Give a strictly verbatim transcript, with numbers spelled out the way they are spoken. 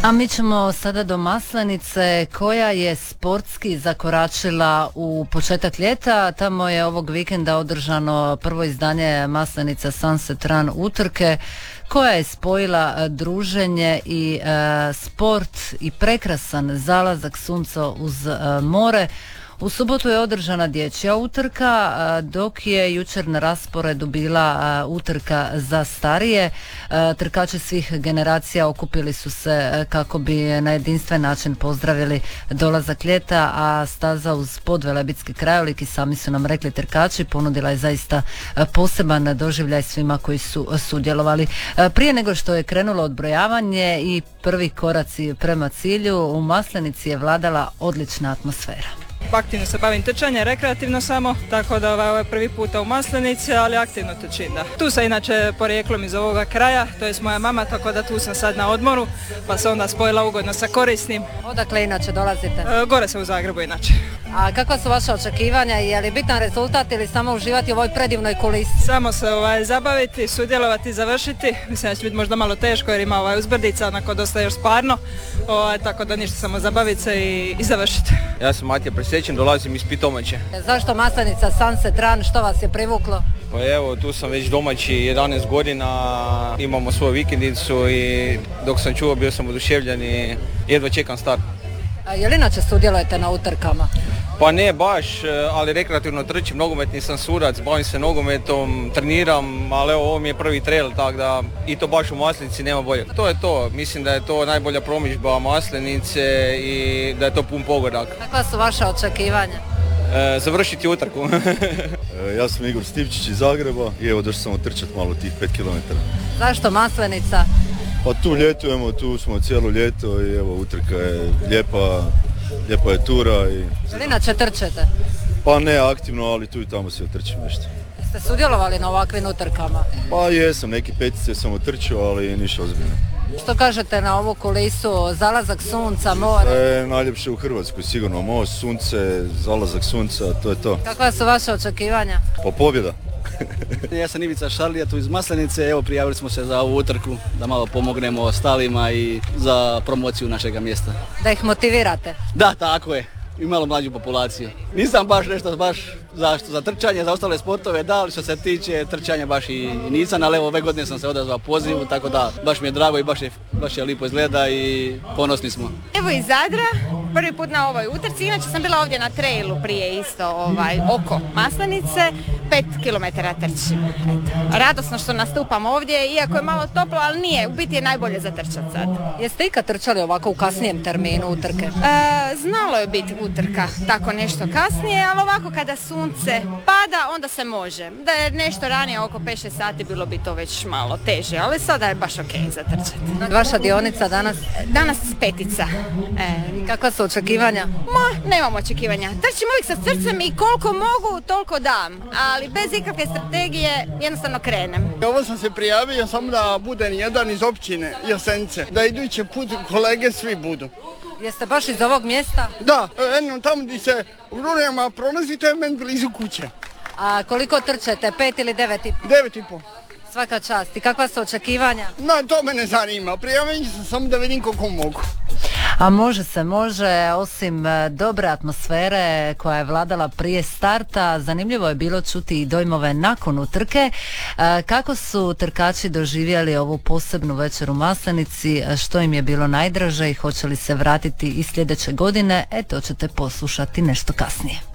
A mi ćemo sada do Maslenice koja je sportski zakoračila u početak ljeta. Tamo je ovog vikenda održano prvo izdanje Maslenica Sunset Run utrke koja je spojila druženje i e, sport i prekrasan zalazak sunca uz e, more. U subotu je održana dječja utrka, dok je jučer na rasporedu bila utrka za starije. Trkači svih generacija okupili su se kako bi na jedinstven način pozdravili dolazak ljeta, a staza uz podvelebitski krajolik, i sami su nam rekli trkači, ponudila je zaista poseban doživljaj svima koji su sudjelovali. Prije nego što je krenulo odbrojavanje i prvi koraci prema cilju, u Maslenici je vladala odlična atmosfera. Aktivno se bavim trčanjem, rekreativno samo, tako da ovo je prvi puta u Maslenici, ali aktivno trčim, da. Tu sam inače porijeklom iz ovoga kraja, to je moja mama, tako da tu sam sad na odmoru, pa se onda spojila ugodno sa korisnim. Odakle inače dolazite? E, gore sam u Zagrebu inače. A kakva su vaše očekivanja? Je li bitan rezultat ili samo uživati u ovoj predivnoj kulisi? Samo se ovaj, zabaviti, sudjelovati, završiti. Mislim da će biti možda malo teško jer ima ovaj uzbrdica, onako dosta još sparno, ovaj, tako da ništa, samo zabaviti se i, i završiti. Ja sam Matija Presečin, dolazim iz Pitomače. Zašto Maslenica Sunset Run, što vas je privuklo? Pa evo, tu sam već domaći jedanaest godina, imamo svoju vikendicu i dok sam čuo bio sam oduševljen i jedva čekam start. A je li inače sudjelujete na utrkama? Pa ne baš, ali rekreativno trčim, nogometni sam sudac, bavim se nogometom, treniram, ali evo ovo mi je prvi trail, tako da i to baš u Maslenici nema bolje. To je to, mislim da je to najbolja promidžba Maslenice i da je to pun pogodak. Kakva su vaša očekivanja? E, završiti utrku. Ja sam Igor Stivčić iz Zagreba i evo došao sam otrčat malo tih pet kilometara. Zašto Maslenica? Pa tu ljetujemo, tu smo cijelo ljeto i evo utrka je lijepa, lijepa je tura. I... Ili inače trčete? Pa ne aktivno, ali tu i tamo se otrčim nešto. Jeste sudjelovali na ovakvim utrkama? Pa jesam, neki petice sam otrčao, ali ništa ozbiljno. Što kažete na ovu kulisu, zalazak sunca, more? To je najljepše u Hrvatskoj, sigurno, most, sunce, zalazak sunca, to je to. Kakva su vaše očekivanja? Pa pobjeda. Ja sam Ivica Šarlija, tu iz Maslenice, evo prijavili smo se za ovu utrku da malo pomognemo stalima i za promociju našega mjesta. Da ih motivirate? Da, tako je. I malo mlađu populaciju. Nisam baš nešto baš zašto, za trčanje, za ostale sportove, da, ali što se tiče trčanja baš i, i nisam, ali evo ove godine sam se odazvao pozivu, tako da baš mi je drago i baš je, baš je lipo izgleda i ponosni smo. Evo iz Zadra, prvi put na ovoj utrci, inače sam bila ovdje na trailu prije isto ovaj, oko Maslenice, pet kilometara trčim. Eto. Radosno što nastupam ovdje, iako je malo toplo, ali nije, u biti je najbolje za trčat sad. Jeste ikad trčali ovako u kasnijem terminu utrke? E, znalo je biti utrka tako nešto kasnije, ali ovako kada sunce pada, onda se može. Da je nešto ranije, oko pet šest sati, bilo bi to već malo teže, ali sada je baš ok za trčati. Vaša dionica danas? Danas petica. E, kakva su očekivanja? Ma, nemam očekivanja. Trčim uvijek sa srcem i koliko mogu, toliko dam. Ali bez ikakve strategije jednostavno krenem. Ovo sam se prijavio samo da budem jedan iz općine Jasenice. Da idući put kolege svi budu. Jeste baš iz ovog mjesta? Da, eno tamo gdje se u rurima prolazite, meni blizu kuće. A koliko trčete, pet ili devet i po? Devet i po. Svaka čast. I kakva su očekivanja? No, to me ne zanima. Prijavljen sam samo da vidim koliko mogu. A može se, može, osim dobre atmosfere koja je vladala prije starta, zanimljivo je bilo čuti i dojmove nakon utrke. Kako su trkači doživjeli ovu posebnu večer u Maslenici, što im je bilo najdraže i hoće li se vratiti i sljedeće godine, e to ćete poslušati nešto kasnije.